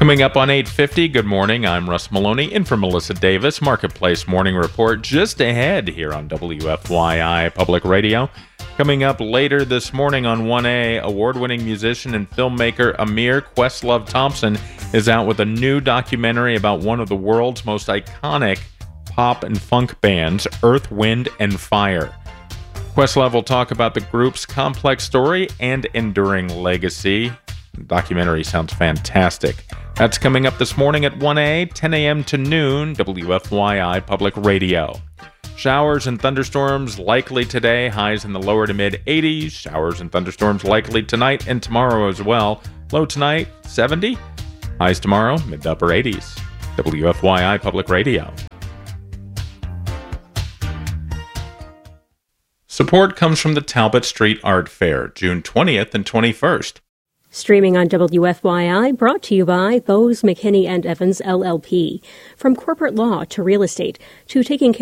Coming up on 8:50, good morning, I'm Russ Maloney, in for Melissa Davis. Marketplace Morning Report just ahead here on WFYI Public Radio. Coming up later this morning on 1A, award-winning musician and filmmaker Amir Questlove Thompson is out with a new documentary about one of the world's most iconic pop and funk bands, Earth, Wind, and Fire. Questlove will talk about the group's complex story and enduring legacy. The documentary sounds fantastic. That's coming up this morning at 1A, 10 a.m. to noon, WFYI Public Radio. Showers and thunderstorms likely today, highs in the lower to mid-80s. Showers and thunderstorms likely tonight and tomorrow as well. Low tonight, 70. Highs tomorrow, mid to upper 80s. WFYI Public Radio. Support comes from the Talbot Street Art Fair, June 20th and 21st. Streaming on WFYI, brought to you by Bose, McKinney & Evans, LLP. From corporate law to real estate to taking care